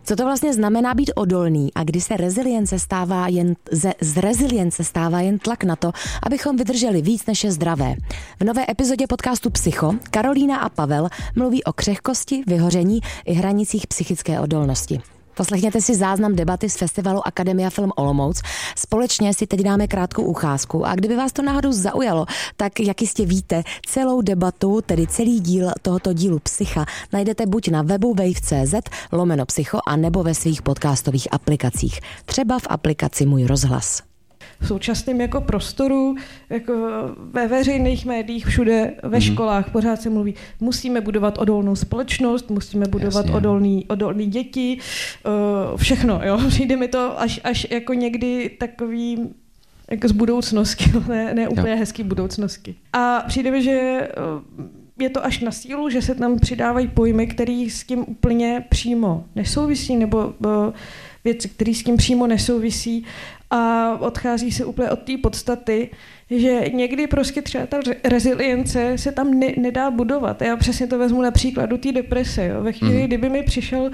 Co to vlastně znamená být odolný a kdy se z rezilience stává jen tlak na to, abychom vydrželi víc, než je zdravé. V nové epizodě podcastu Psycho Karolína a Pavel mluví o křehkosti, vyhoření i hranicích psychické odolnosti. Poslechněte si záznam debaty z festivalu Akademia Film Olomouc. Společně si teď dáme krátkou ucházku a kdyby vás to náhodou zaujalo, tak jak jistě víte, celou debatu, tedy celý díl tohoto dílu Psycha, najdete buď na webu wave.cz/psycho a nebo ve svých podcastových aplikacích. Třeba v aplikaci Můj rozhlas. V současném jako prostoru, jako ve veřejných médiích, všude ve školách pořád se mluví, musíme budovat odolnou společnost, musíme budovat odolný děti, všechno, jo. Přijde mi to až jako někdy takový jako z budoucnosti, ne úplně hezký budoucnosti. A přijde mi, že je to až na sílu, že se tam přidávají pojmy, které s tím úplně přímo nesouvisí, nebo věci, které s tím přímo nesouvisí a odchází se úplně od té podstaty, že někdy prostě třeba ta rezilience se tam nedá budovat. Já přesně to vezmu na příkladu té deprese. Jo. Ve chvíli, kdyby mi přišel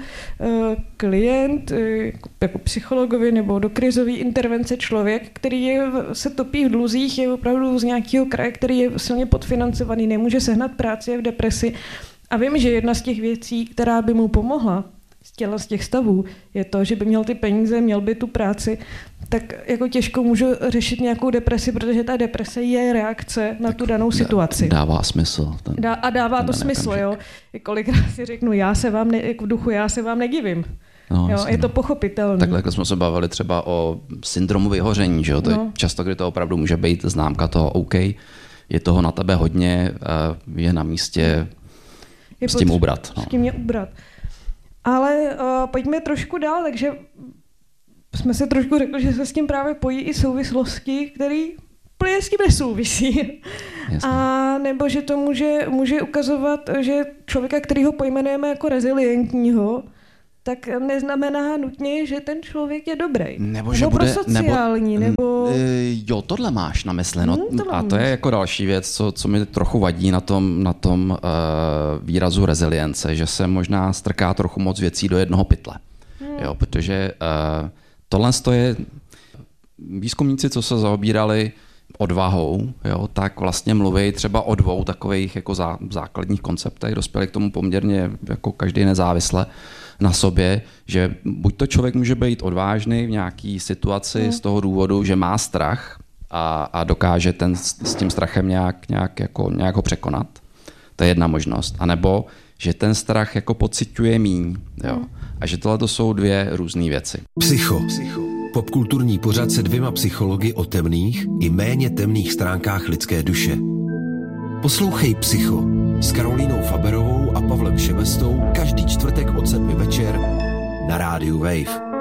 klient jako psychologovi nebo do krizové intervence člověk, který se topí v dluzích, je opravdu z nějakého kraje, který je silně podfinancovaný, nemůže sehnat práci, je v depresi. A vím, že jedna z těch věcí, která by mu pomohla z těch stavů, je to, že by měl ty peníze, měl by tu práci, tak jako těžko můžu řešit nějakou depresi, protože ta deprese je reakce na tu danou situaci. Dává smysl. Dává to smysl, jo. Kolikrát si řeknu, já se vám nedivím. No, jo, je to pochopitelné. Takhle jako jsme se bavili třeba o syndromu vyhoření, že jo? To je často, kdy to opravdu může být známka toho, OK, je toho na tebe hodně, je na místě s tím ubrat. S tím ubrat. Ale pojďme trošku dál, takže jsme si trošku řekli, že se s tím právě pojí i souvislosti, které úplně s tím nesouvisí. Jasně. A nebo že to může ukazovat, že člověka, kterýho pojmenujeme jako rezilientního, tak neznamená nutně, že ten člověk je dobrý. Nebo že bude prosociální, nebo... Jo, tohle máš na mysli. No, a to je jako další věc, co mi trochu vadí na tom výrazu rezilience, že se možná strká trochu moc věcí do jednoho pytle. Jo, protože tohle je výzkumníci, co se zaobírali odvahou, jo, tak vlastně mluví třeba o dvou takových jako základních konceptech, dospěli k tomu poměrně jako každý nezávisle na sobě, že buď to člověk může být odvážný v nějaký situaci z toho důvodu, že má strach a dokáže s tím strachem nějak ho překonat. To je jedna možnost. A nebo že ten strach jako pociťuje míň. Jo. A že tohle to jsou dvě různé věci. Psycho. Popkulturní pořad se dvěma psychologi o temných i méně temných stránkách lidské duše. Poslouchej Psycho s Karolínou Faberovou a Pavlem Šebestou každý čtvrtek od 7 večer na rádiu Wave.